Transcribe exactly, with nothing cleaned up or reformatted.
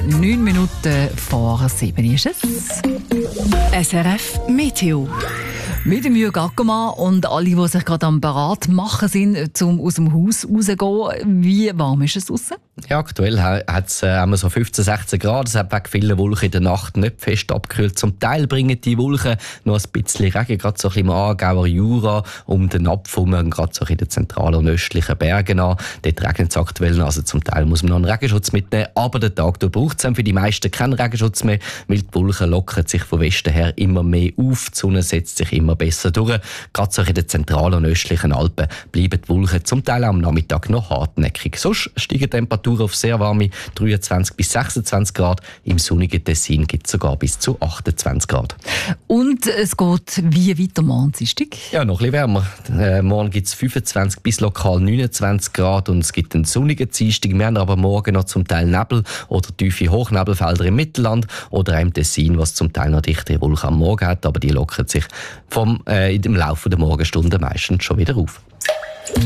Neun Minuten vor sieben ist es. S R F Meteo. Mit dem Jürg Ackermann und alle, die sich gerade am Parat machen sind, um aus dem Haus rauszugehen. Wie warm ist es draussen? Ja, aktuell hat es äh, so fünfzehn, sechzehn Grad. Es hat wegen vielen Wolken in der Nacht nicht fest abgekühlt. Zum Teil bringen die Wolken noch ein bisschen Regen, gerade so ein bisschen im Aargauer Jura, um den Napf herum, gerade so in den zentralen und östlichen Bergen an. Dort regnet es aktuell, also zum Teil muss man noch einen Regenschutz mitnehmen. Aber den Tag braucht es für die meisten keinen Regenschutz mehr, weil die Wolken lockern sich von Westen her immer mehr auf. Die Sonne setzt sich immer besser durch. Gerade so in den zentralen und östlichen Alpen bleiben die Wolken zum Teil am Nachmittag noch hartnäckig. Sonst steigen die Temperaturen auf sehr warme dreiundzwanzig bis sechsundzwanzig Grad. Im sonnigen Tessin gibt es sogar bis zu achtundzwanzig Grad. Und es geht wie weiter morgen Dienstag? Ja, noch ein bisschen wärmer. Äh, morgen gibt es fünfundzwanzig bis lokal neunundzwanzig Grad und es gibt einen sonnigen Dienstag. Wir haben aber morgen noch zum Teil Nebel oder tiefe Hochnebelfelder im Mittelland oder auch im Tessin, was zum Teil noch dichtere Wolken am Morgen hat, aber die lockern sich vom, äh, im Laufe der Morgenstunden meistens schon wieder auf.